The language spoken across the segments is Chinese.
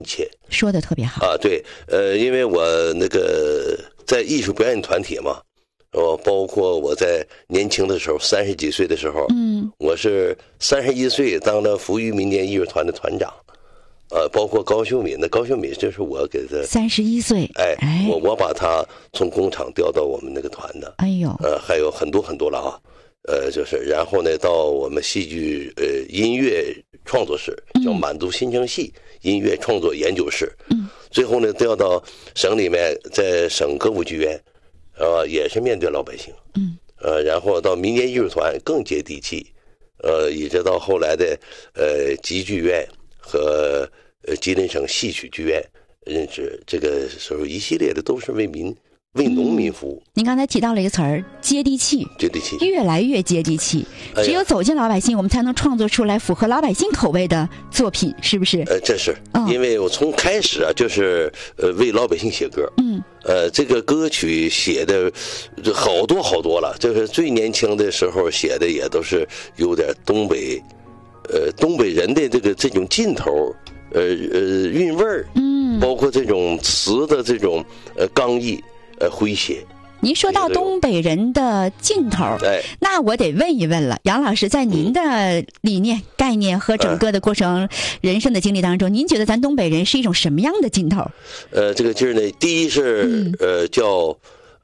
切。 说的特别好啊，对，因为我那个在艺术表演团体嘛，包括我在年轻的时候，30几岁的时候，我是31岁当了福裕民间艺术团的团长。包括高秀敏就是我给他 31岁， 我把他从工厂调到我们那个团的， 哎呦， 还有很多了啊，就是然后呢，到我们戏剧音乐创作室，叫满族新生系音乐创作研究室，最后呢调到省里面，在省歌舞剧院，也是面对老百姓，然后到民间艺术团更接地气，一直到后来的集剧院和吉林省戏曲剧院，认识这个时候一系列的都是为农民服务。 您刚才提到了一个词儿，接地气，越来越接地气。只有走进老百姓，我们才能创作出来符合老百姓口味的作品，是不是？ 这是，因为我从开始啊，就是为老百姓写歌。这个歌曲写的好多了，就是最年轻的时候写的也都是有点东北人的这种劲头。韵味儿，包括这种词的这种刚毅，诙谐。 您说到东北人的劲头，那我得问一问了，杨老师，在您的理念、概念和整个的过程、人生的经历当中，您觉得咱东北人是一种什么样的劲头？ 这个劲儿呢，第一是叫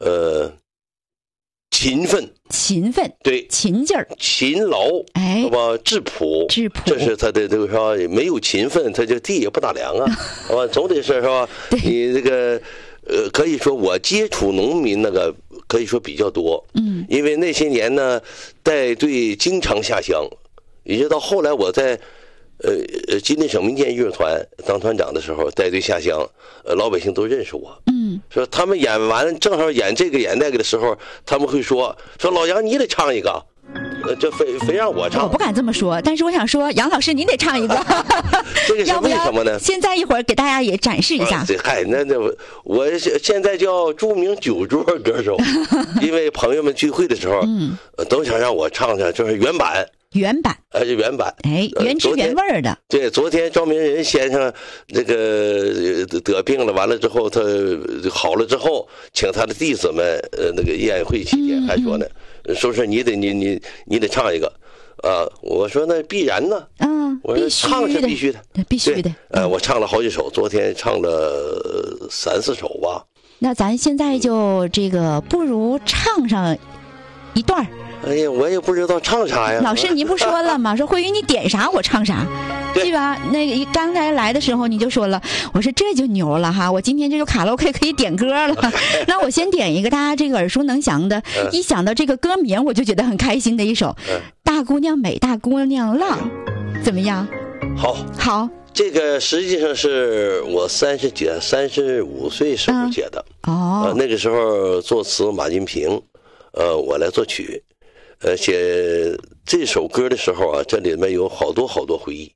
勤奋，对， 勤劲儿， 勤劳，是吧？质朴，这是他的这个说，没有勤奋，他就地也不打粮啊，是吧？总得是吧？你这个可以说我接触农民那个可以说比较多，因为那些年呢带队经常下乡，一直到后来我在吉林省民间艺术团当团长的时候带队下乡，老百姓都认识我，说他们演完正好演这个演那个的时候，他们会说老杨你得唱一个，就非让我唱。 我不敢这么说，但是我想说杨老师您得唱一个。 这个是为什么呢？ 现在一会儿给大家也展示一下。 那我现在叫著名酒桌歌手，因为朋友们聚会的时候，都想让我唱的就是原版，是原版， 原汁原味的。 对，昨天赵明仁先生那个得病了，完了之后他好了之后，请他的弟子们那个宴会期间还说呢，说是你得唱一个，我说那必然呢，我说唱是必须的， 必须的。 我唱了好几首，昨天唱了3、4首吧。 那咱现在就这个不如唱上一段儿。 哎呀，我也不知道唱啥呀。 老师，您不说了吗？说慧云你点啥我唱啥，对吧？那刚才来的时候你就说了，我说这就牛了哈，我今天这就卡拉 OK 可以点歌了。那我先点一个大家这个耳熟能详的，一想到这个歌名我就觉得很开心的一首《大姑娘美大姑娘浪》，怎么样？好。 这个实际上是我35岁时候写的。那个时候作词马金平，我来作曲。写这首歌的时候啊，这里面有好多回忆。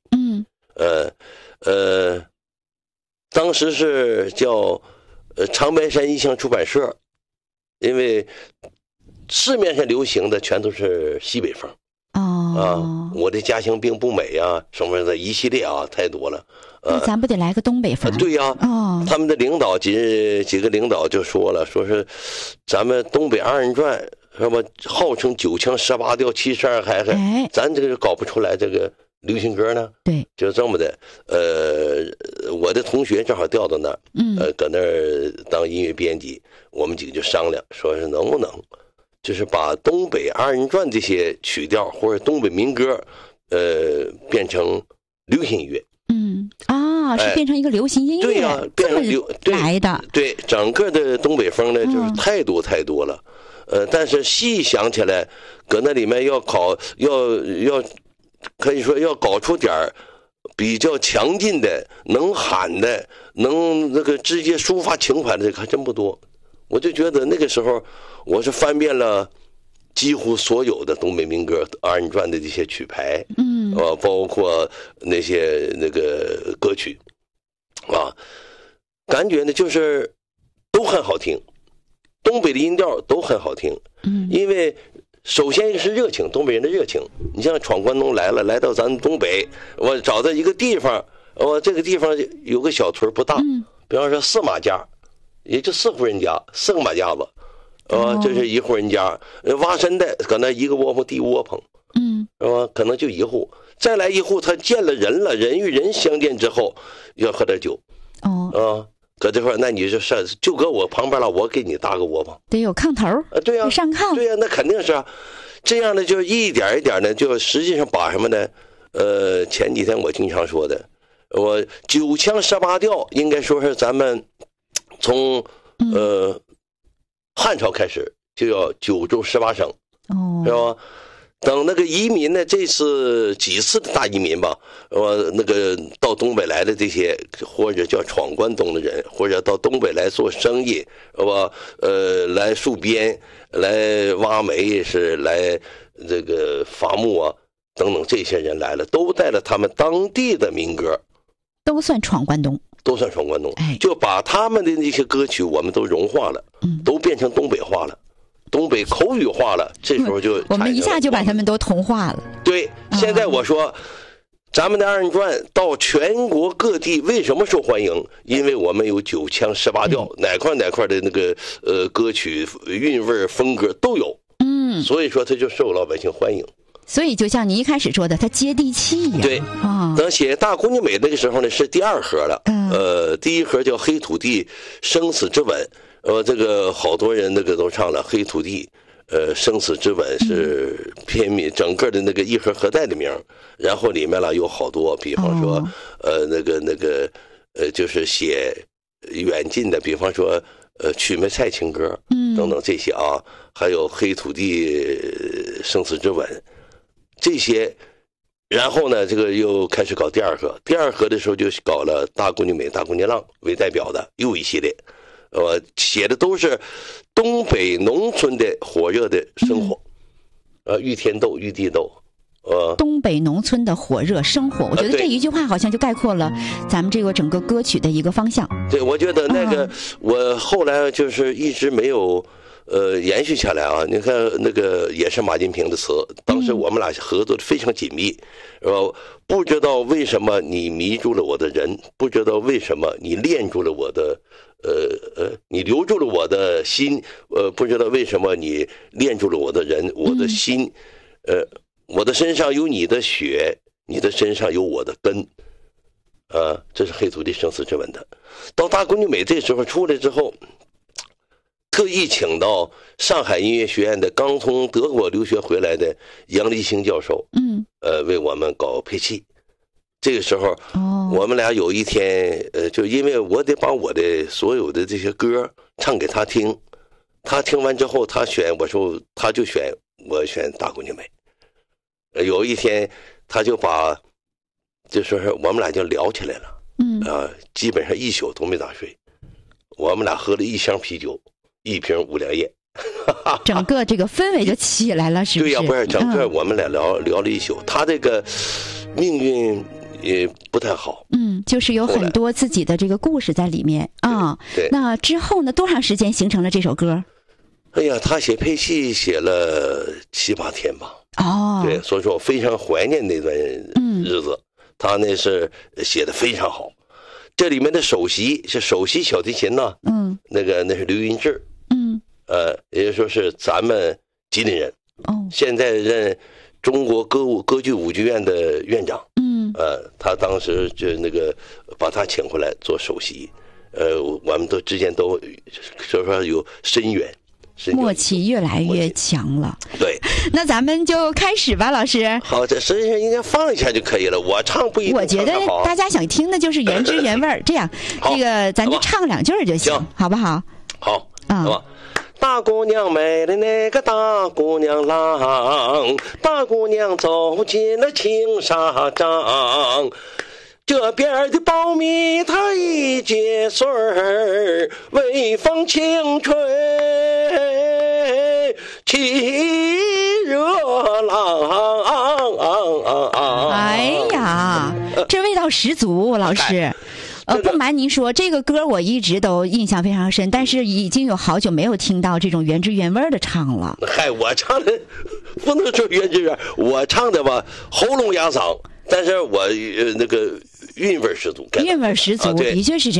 当时是叫长白山意象出版社，因为市面上流行的全都是西北风。我的家乡并不美啊，什么的一系列啊，太多了。 那咱不得来个东北风？ 对呀。他们的领导几个领导就说了，说是咱们东北2人转。什么号称9腔18调72海海，咱这个搞不出来这个流行歌呢？ 对， 就这么的。我的同学正好调到那儿，搁那儿当音乐编辑，我们几个就商量，说是能不能，就是把东北2人转这些曲调或者东北民歌，变成流行音乐。 是变成一个流行音乐， 对呀，变成来的。 对，整个的东北风呢，就是太多了。但是细想起来，搁那里面要可以说要搞出点比较强劲的、能喊的、能那个直接抒发情怀的，还真不多。我就觉得那个时候，我是翻遍了几乎所有的东北民歌2人转的这些曲牌，包括那些那个歌曲，感觉呢就是都很好听。东北的音调都很好听，因为首先一个是热情，东北人的热情。你像闯关东来到咱东北，我找到一个地方， 这个地方有个小屯不大，比方说4马家，也就4户人家，4个马家子，这是1户人家，挖深的搁那一个窝棚地窝棚，是吧？可能就1户，再来1户，他见了人了，人与人相见之后，要喝点酒，搁这块，那你就搁我旁边了，我给你搭个窝棚， 得有炕头对呀， 上炕， 对呀，那肯定是啊，这样的就一点一点的，就实际上把什么呢？前几天我经常说的，我9腔18调，应该说是咱们从汉朝开始就要9州18省，是吧？等那个移民呢，这次几次的大移民吧，那个到东北来的这些，或者叫闯关东的人，或者到东北来做生意，是吧？来戍边，来挖煤，是来这个伐木啊，等等，这些人来了，都带了他们当地的民歌， 都算闯关东， 就把他们的那些歌曲我们都融化了，都变成东北话了。东北口语化了，这时候就我们一下就把他们都同化了。 对，现在我说，咱们的二人转到全国各地为什么受欢迎？因为我们有9腔18调，哪块的那个歌曲韵味风格都有，所以说他就受老百姓欢迎。 所以就像你一开始说的，它接地气呀。 对，等写《大姑娘美》那个时候呢，是第2盒了。第1盒叫《黑土地生死之吻》。这个好多人那个都唱了《黑土地》，生死之吻是片名，整个的那个1盒盒带的名。然后里面了有好多，比方说，就是写远近的，比方说，曲梅菜情歌，等等这些啊，还有《黑土地生死之吻》这些。然后呢，这个又开始搞第2盒，第2盒的时候就搞了《大姑娘美》《大姑娘浪》为代表的又一系列。写的都是东北农村的火热的生活，玉天斗、玉地斗， 东北农村的火热生活，我觉得这一句话好像就概括了咱们这个整个歌曲的一个方向。 对，我觉得那个我后来就是一直没有延续下来啊。你看那个也是马金平的词，当时我们俩合作的非常紧密，不知道为什么你迷住了我的人，不知道为什么你恋住了我的。你留住了我的心，不知道为什么你恋住了我的人，我的心，我的身上有你的血，你的身上有我的根，这是黑土地生死之吻的。到大姑娘美这时候出来之后，特意请到上海音乐学院的刚从德国留学回来的杨立兴教授，为我们搞配器。这个时候，我们俩有一天，就因为我得把我的所有的这些歌唱给他听，他听完之后，他选，我说他就选，我选《大姑娘美》。有一天，他就把，就说是我们俩就聊起来了，基本上一宿都没咋睡，我们俩喝了1箱啤酒，1瓶5粮液， 整个这个氛围就起来了，是不是？ 对呀，不是，整个我们俩聊了一宿，他这个命运。也不太好， 就是有很多自己的这个故事在里面啊。 对， 那之后呢？多长时间形成了这首歌？ 哎呀，他写配器写了7、8天吧。对，所以说我非常怀念那段日子。他那是写的非常好。这里面的首席是首席小提琴呢，那是刘云志，也就说是咱们吉林人，现在任中国歌剧舞剧院的院长。他当时就那个把他请回来做首席，我们都之间都所以说有深远， 默契越来越强了。 对， 那咱们就开始吧，老师。 好，这实际上应该放一下就可以了。我唱不一定。 我觉得大家想听的就是原汁原味这样，这个咱就唱2句就行，好不好？ 好，好吧。大姑娘美的那个大姑娘郎，大姑娘走进了青纱帐，这边的苞米它一结穗儿，微风轻吹气热浪。 哎呀，这味道十足，老师。不瞒您说，这个歌我一直都印象非常深，但是已经有好久没有听到这种原汁原味的唱了。 嗨，我唱的不能说原汁原，我唱的吧喉咙哑嗓，但是我那个韵味十足， 韵味十足，的确是这样。